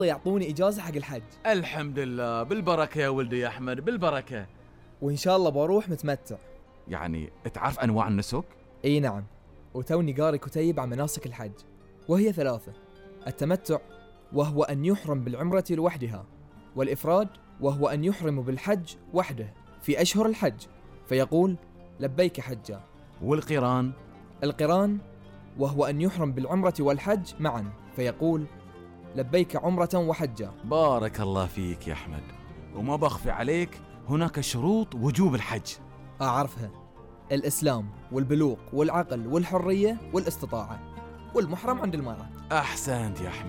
يعطوني إجازة حق الحج، الحمد لله، بالبركة يا ولدي يا أحمد، بالبركة. وإن شاء الله بروح متمتع. يعني تعرف أنواع النسك؟ إي نعم، وتوني قاري كتيب عن مناسك الحج، وهي 3: التمتع وهو أن يحرم بالعمرة لوحدها، والإفراد وهو أن يحرم بالحج وحده في أشهر الحج فيقول لبيك حجا، والقران؟ القران وهو أن يحرم بالعمرة والحج معا فيقول لبيك عمرة وحجا. بارك الله فيك يا أحمد، وما بخفي عليك هناك شروط وجوب الحج. أعرفها: الإسلام والبلوغ والعقل والحرية والاستطاعة، والمحرم عند المرأة. أحسنت يا أحمد.